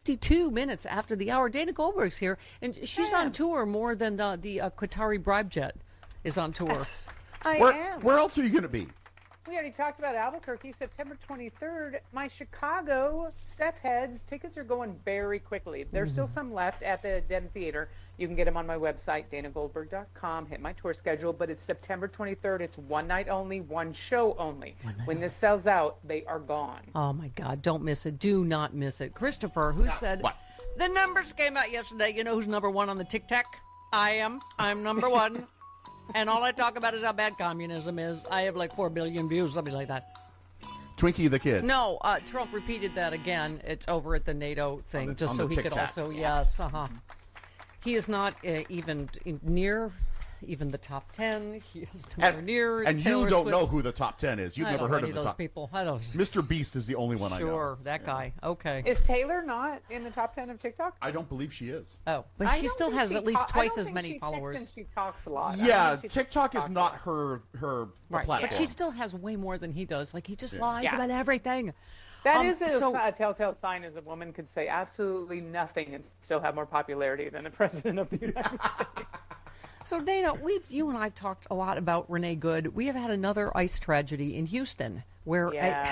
52 minutes after the hour. Dana Goldberg's here, and she's on tour more than the Qatari bribe jet is on tour. I am. Where else are you going to be? We already talked about Albuquerque, September 23rd. My Chicago Steph Heads tickets are going very quickly. There's still some left at the Den Theater. You can get them on my website, danagoldberg.com. Hit my tour schedule, but it's September 23rd. It's one night only, one show only. When this sells out, they are gone. Oh, my God. Don't miss it. Do not miss it. Christopher, who said, what? The numbers came out yesterday. You know who's number one on the Tic Tac? I am. I'm number one. And all I talk about is how bad communism is. I have like 4 billion views, something like that. Twinkie the Kid. No, Trump repeated that again. It's over at the NATO thing, just so he could Tic-Tac. also, yes, He is not even near even the top 10. He is nowhere near. And Taylor you don't Swift's. know who the top 10 is. You've I never don't heard know of the those top. people. I don't. Mr. Beast is the only one I know. Sure, that guy. Okay. Is Taylor not in the top 10 of TikTok? I don't believe she is. Oh, but I she don't still think has she at least ta- I twice don't as think many she followers. texts and she talks a lot. Yeah, she TikTok is talks not a lot. her Right, platform. but she still has way more than he does. Like he just lies Yeah. about everything. That is so- a telltale sign as a woman could say absolutely nothing and still have more popularity than the president of the United States. So, Dana, you and I have talked a lot about Renee Good. We have had another ICE tragedy in Houston where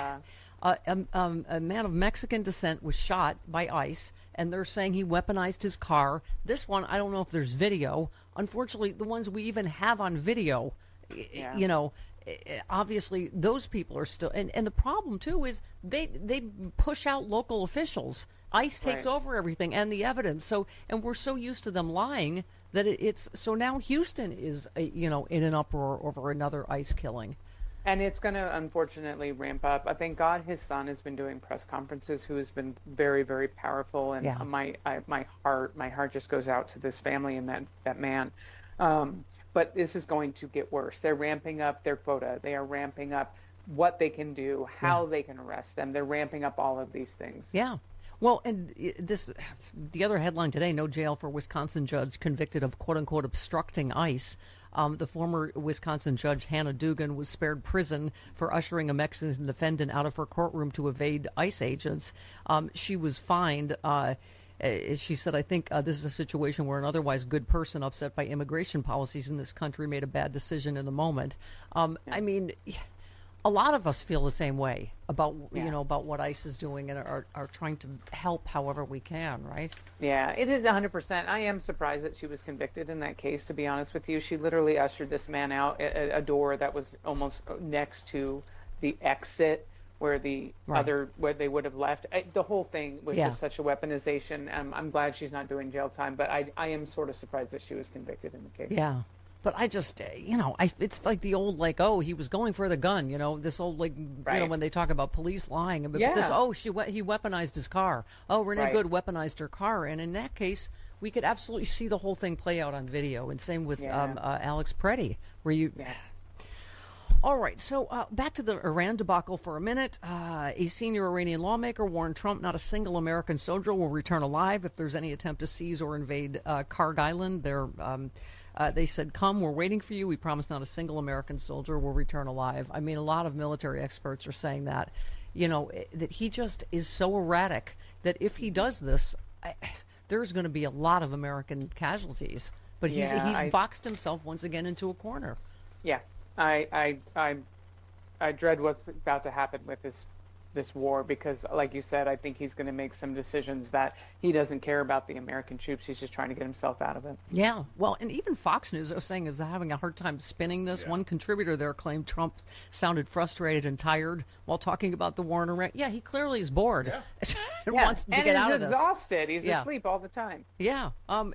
a man of Mexican descent was shot by ICE, and they're saying he weaponized his car. This one, I don't know if there's video. Unfortunately, the ones we even have on video, you know, obviously those people are still. And the problem, too, is they push out local officials. ICE takes over everything and the evidence. So, and we're so used to them lying that it's so now Houston is, in an uproar over another ICE killing. And it's going to unfortunately ramp up. I thank God his son has been doing press conferences, who has been very, very powerful. And my heart just goes out to this family and that man. But this is going to get worse. They're ramping up their quota. They are ramping up what they can do, how they can arrest them. They're ramping up all of these things. Yeah. Well, and the other headline today, no jail for Wisconsin judge convicted of quote-unquote obstructing ICE. The former Wisconsin judge, Hannah Dugan, was spared prison for ushering a Mexican defendant out of her courtroom to evade ICE agents. She was fined. She said, I think this is a situation where an otherwise good person upset by immigration policies in this country made a bad decision in the moment. I mean, a lot of us feel the same way about about what ICE is doing and are trying to help however we can, right? Yeah, it is 100%. I am surprised that she was convicted in that case, to be honest with you. She literally ushered this man out at a door that was almost next to the exit where where they would have left. The whole thing was just such a weaponization. I'm glad she's not doing jail time, but I am sort of surprised that she was convicted in the case. Yeah. But I just, it's like the old, he was going for the gun, this old, when they talk about police lying. But this, he weaponized his car. Oh, Renee Good weaponized her car. And in that case, we could absolutely see the whole thing play out on video. And same with Alex Preddy, where you... Yeah. All right, so back to the Iran debacle for a minute. A senior Iranian lawmaker warned Trump not a single American soldier will return alive if there's any attempt to seize or invade Karg Island. They said, come, we're waiting for you. We promise not a single American soldier will return alive. I mean, a lot of military experts are saying that, that he just is so erratic that if he does this, there's going to be a lot of American casualties. But he's boxed himself once again into a corner. Yeah, I dread what's about to happen with this war, because like you said, I think he's going to make some decisions that he doesn't care about the American troops. He's just trying to get himself out of it. Yeah, well, and even Fox News was saying is having a hard time spinning this. One contributor there claimed Trump sounded frustrated and tired while talking about the war in Iran. Yeah, he clearly is bored and wants to get out of this. And he's exhausted. He's asleep all the time. Yeah.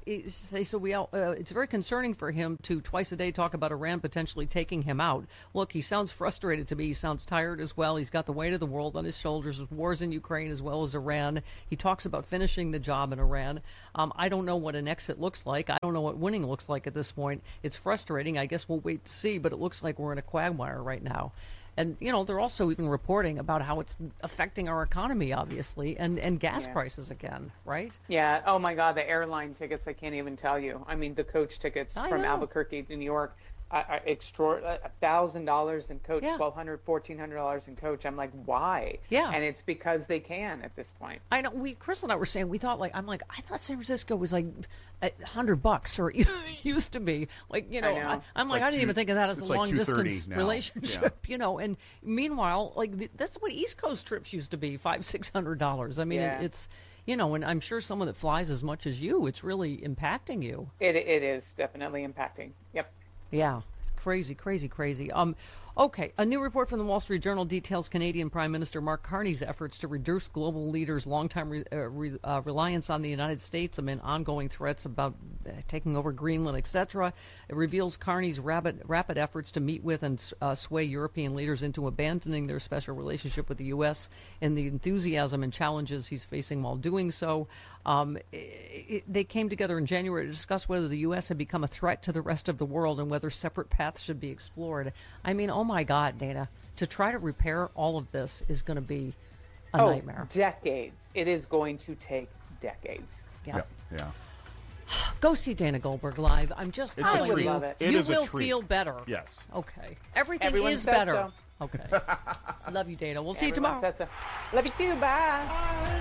It's very concerning for him to twice a day talk about Iran potentially taking him out. Look, he sounds frustrated to me. He sounds tired as well. He's got the weight of the world on his shoulders with wars in Ukraine as well as Iran. He talks about finishing the job in Iran. I don't know what an exit looks like. I don't know what winning looks like at this point. It's frustrating. I guess we'll wait to see, but it looks like we're in a quagmire right now. And, they're also even reporting about how it's affecting our economy, obviously, and gas prices again, right? Yeah. Oh, my God, the airline tickets, I can't even tell you. I mean, the coach tickets from Albuquerque to New York, $1,000 in Coach, $1,200, $1,400 in Coach. I'm like, why? Yeah. And it's because they can at this point. I know. Chris and I were saying, I thought San Francisco was like $100 or it used to be. Like, you know, I'm like, I didn't even think of that as a long distance relationship, you know. And meanwhile, like, that's what East Coast trips used to be, $500-600. I mean, it's, you know, and I'm sure someone that flies as much as you, it's really impacting you. It is definitely impacting. Yep. Yeah, it's crazy. Okay, a new report from the Wall Street Journal details Canadian Prime Minister Mark Carney's efforts to reduce global leaders' long-time reliance on the United States amid ongoing threats about taking over Greenland, etc. It reveals Carney's rapid efforts to meet with and sway European leaders into abandoning their special relationship with the U.S. and the enthusiasm and challenges he's facing while doing so. They came together in January to discuss whether the U.S. had become a threat to the rest of the world and whether separate paths should be explored. I mean, oh my God, Dana, to try to repair all of this is going to be a nightmare. Decades. It is going to take decades. Yeah. Yeah. Go see Dana Goldberg live. I'm just telling you, love it. You will feel better. Yes. Okay. Everything Everyone is says better. So. Okay. Love you, Dana. We'll see you tomorrow. Says so. Love you too. Bye.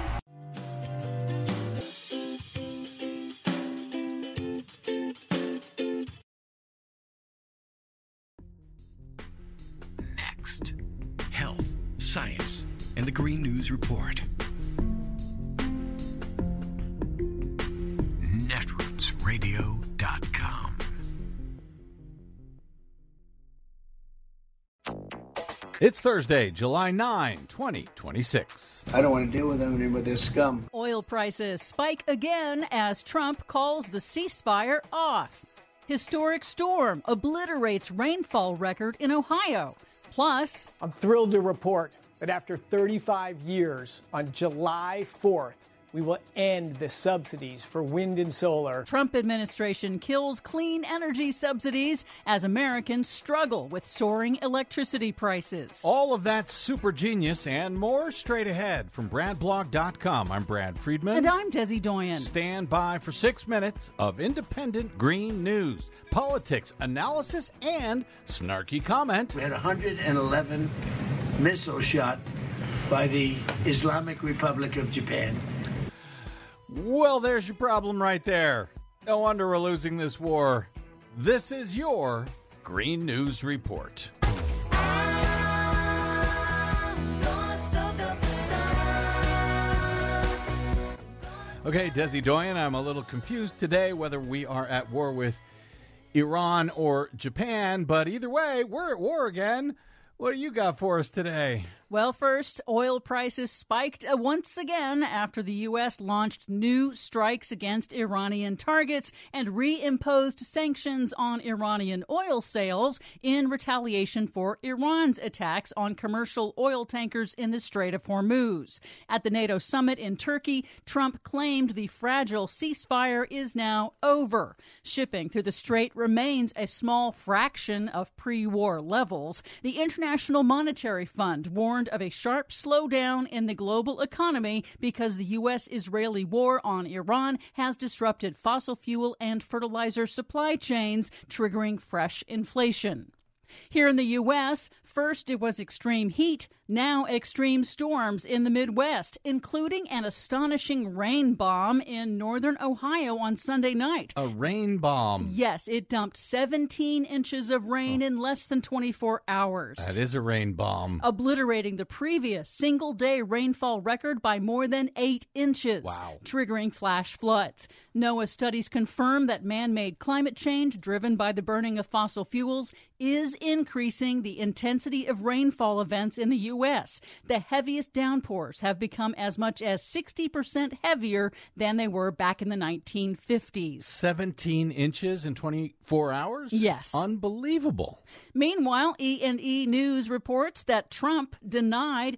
Next, health, science, and the Green News Report. Netrootsradio.com. It's Thursday, July 9, 2026. I don't want to deal with them anymore. They're scum. Oil prices spike again as Trump calls the ceasefire off. Historic storm obliterates rainfall record in Ohio. Plus, I'm thrilled to report that after 35 years, on July 4th, we will end the subsidies for wind and solar. Trump administration kills clean energy subsidies as Americans struggle with soaring electricity prices. All of that super genius and more straight ahead from BradBlog.com. I'm Brad Friedman. And I'm Desi Doyen. Stand by for 6 minutes of independent green news, politics, analysis, and snarky comment. We had 111 missiles shot by the Islamic Republic of Japan. Well, there's your problem right there. No wonder we're losing this war. This is your Green News Report. Okay, Desi Doyen, I'm a little confused today whether we are at war with Iran or Japan, but either way, we're at war again. What do you got for us today? Well, first, oil prices spiked once again after the U.S. launched new strikes against Iranian targets and reimposed sanctions on Iranian oil sales in retaliation for Iran's attacks on commercial oil tankers in the Strait of Hormuz. At the NATO summit in Turkey, Trump claimed the fragile ceasefire is now over. Shipping through the strait remains a small fraction of pre-war levels. The International Monetary Fund warned of a sharp slowdown in the global economy because the U.S.-Israeli war on Iran has disrupted fossil fuel and fertilizer supply chains, triggering fresh inflation. Here in the U.S., first it was extreme heat, now extreme storms in the Midwest, including an astonishing rain bomb in northern Ohio on Sunday night. A rain bomb? Yes, it dumped 17 inches of rain in less than 24 hours. That is a rain bomb. Obliterating the previous single-day rainfall record by more than 8 inches. Wow. Triggering flash floods. NOAA studies confirm that man-made climate change driven by the burning of fossil fuels is increasing the intensity of rainfall events in the U.S. The heaviest downpours have become as much as 60% heavier than they were back in the 1950s. 17 inches in 24 hours? Yes. Unbelievable. Meanwhile, E&E News reports that Trump denied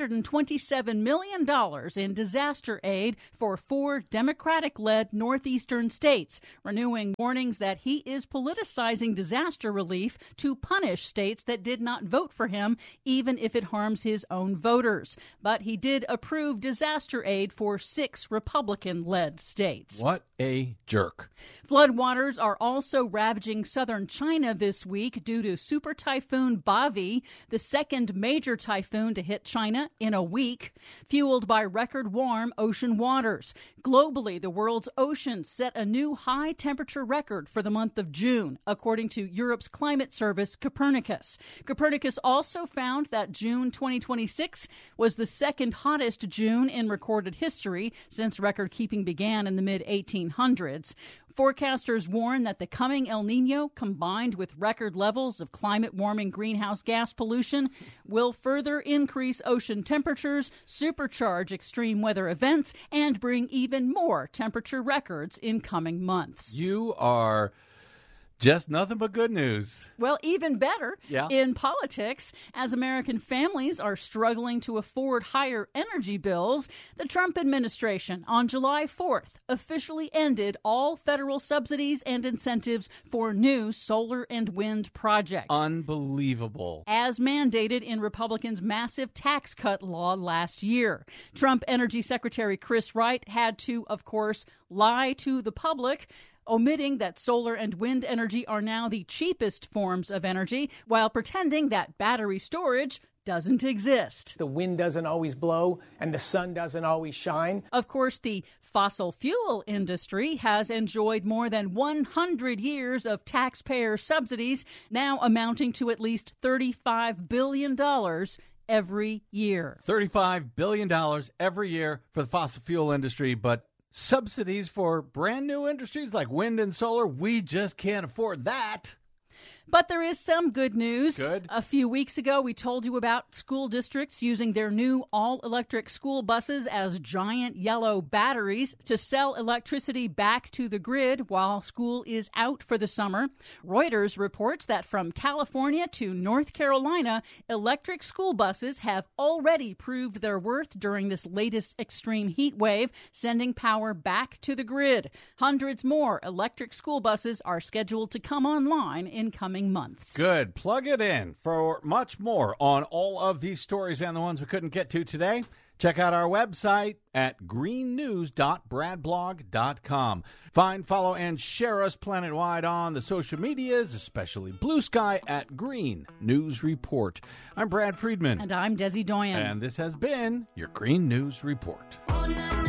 $227 million in disaster aid for 4 Democratic-led northeastern states, renewing warnings that he is politicizing disaster relief to punish states that did not vote for him, even if it harms harms his own voters. But he did approve disaster aid for 6 Republican-led states. What a jerk. Floodwaters are also ravaging southern China this week due to Super Typhoon Bavi, the second major typhoon to hit China in a week, fueled by record warm ocean waters. Globally, the world's oceans set a new high temperature record for the month of June, according to Europe's climate service Copernicus. Copernicus also found that June 2026 was the second hottest June in recorded history since record keeping began in the mid-1800s. Forecasters warn that the coming El Niño, combined with record levels of climate-warming greenhouse gas pollution, will further increase ocean temperatures, supercharge extreme weather events, and bring even more temperature records in coming months. You are just nothing but good news. Well, even better in politics, as American families are struggling to afford higher energy bills, the Trump administration on July 4th officially ended all federal subsidies and incentives for new solar and wind projects. Unbelievable. As mandated in Republicans' massive tax cut law last year. Trump Energy Secretary Chris Wright had to, of course, lie to the public, omitting that solar and wind energy are now the cheapest forms of energy, while pretending that battery storage doesn't exist. The wind doesn't always blow and the sun doesn't always shine. Of course, the fossil fuel industry has enjoyed more than 100 years of taxpayer subsidies, now amounting to at least $35 billion every year. $35 billion every year for the fossil fuel industry, but subsidies for brand new industries like wind and solar, we just can't afford that. But there is some good news. Good. A few weeks ago, we told you about school districts using their new all-electric school buses as giant yellow batteries to sell electricity back to the grid while school is out for the summer. Reuters reports that from California to North Carolina, electric school buses have already proved their worth during this latest extreme heat wave, sending power back to the grid. Hundreds more electric school buses are scheduled to come online in coming months. Good. Plug it in. For much more on all of these stories and the ones we couldn't get to today, check out our website at greennews.bradblog.com. Find, follow, and share us planet-wide on the social medias, especially Blue Sky at Green News Report. I'm Brad Friedman. And I'm Desi Doyen. And this has been your Green News Report.